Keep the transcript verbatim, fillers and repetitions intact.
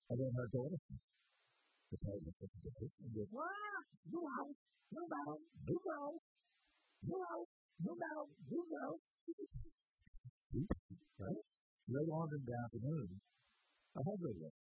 And then her daughter, the parents of the person, and goes, wow, you know, you know, you know, you know, you know, you know. Right? So later on in the afternoon, I had radio.